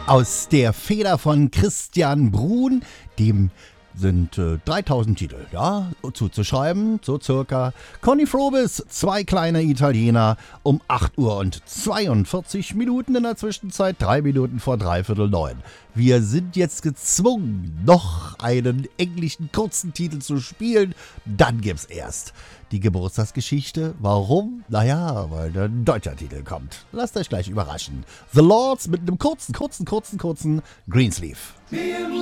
Aus der Feder von Christian Bruhn, dem sind 3000 Titel, ja, zuzuschreiben, so circa. Conny Frobis, zwei kleine Italiener, um 8 Uhr und 42 Minuten in der Zwischenzeit, 3 Minuten vor 8:45. Wir sind jetzt gezwungen, noch einen englischen kurzen Titel zu spielen, dann gibt's erst die Geburtstagsgeschichte. Warum? Naja, weil ein deutscher Titel kommt. Lasst euch gleich überraschen. The Lords mit einem kurzen Greensleeve.